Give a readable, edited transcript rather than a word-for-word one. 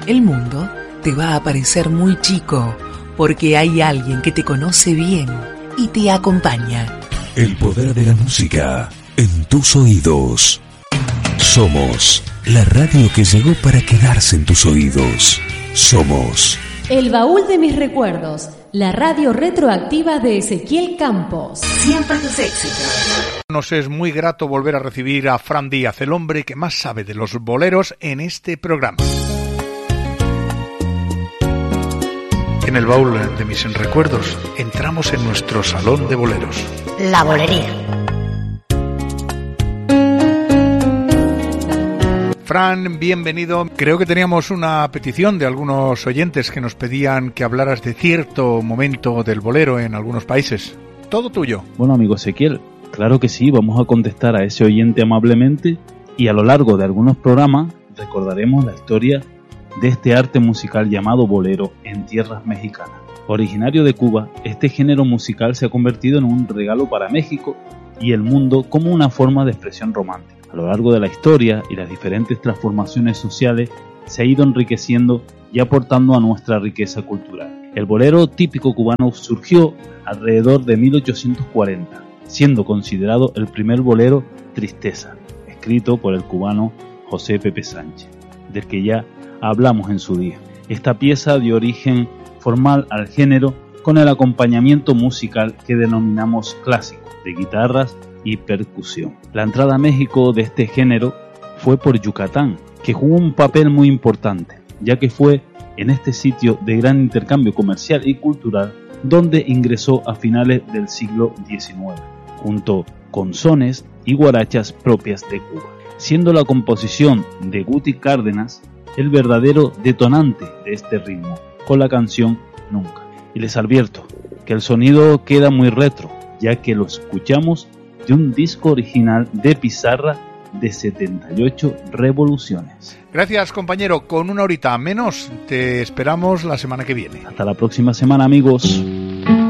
El mundo te va a parecer muy chico porque hay alguien que te conoce bien y te acompaña. El poder de la música en tus oídos. Somos la radio que llegó para quedarse en tus oídos. Somos El Baúl de mis recuerdos, la radio retroactiva de Ezequiel Campos. Siempre tus éxitos. Nos es muy grato volver a recibir a Fran Díaz, el hombre que más sabe de los boleros en este programa. En el baúl de mis recuerdos entramos en nuestro salón de boleros. La bolería. Fran, bienvenido. Creo que teníamos una petición de algunos oyentes que nos pedían que hablaras de cierto momento del bolero en algunos países. Todo tuyo. Bueno, amigo Ezequiel, claro que sí, vamos a contestar a ese oyente amablemente y a lo largo de algunos programas recordaremos la historia de este arte musical llamado bolero en tierras mexicanas. Originario de Cuba, este género musical se ha convertido en un regalo para México y el mundo como una forma de expresión romántica. A lo largo de la historia y las diferentes transformaciones sociales se ha ido enriqueciendo y aportando a nuestra riqueza cultural. El bolero típico cubano surgió alrededor de 1840, siendo considerado el primer bolero Tristeza, escrito por el cubano José Pepe Sánchez, del que ya hablamos en su día. Esta pieza dio origen formal al género con el acompañamiento musical que denominamos clásico, de guitarras y percusión. La entrada a México de este género fue por Yucatán, que jugó un papel muy importante, ya que fue en este sitio de gran intercambio comercial y cultural donde ingresó a finales del siglo XIX, junto con sones y guarachas propias de Cuba, siendo la composición de Guti Cárdenas el verdadero detonante de este ritmo, con la canción Nunca. Y les advierto que el sonido queda muy retro, ya que lo escuchamos de un disco original de pizarra de 78 revoluciones. Gracias, compañero. Con una horita menos te esperamos la semana que viene. Hasta la próxima semana, amigos.